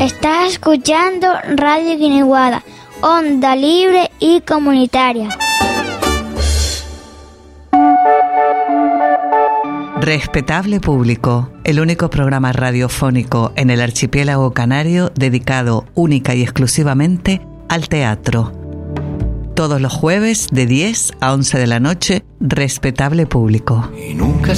Estás escuchando Radio Guineguada, onda libre y comunitaria. Respetable Público, el único programa radiofónico en el archipiélago canario dedicado única y exclusivamente al teatro. Todos los jueves de 10 a 11 de la noche, Respetable Público. Y nunca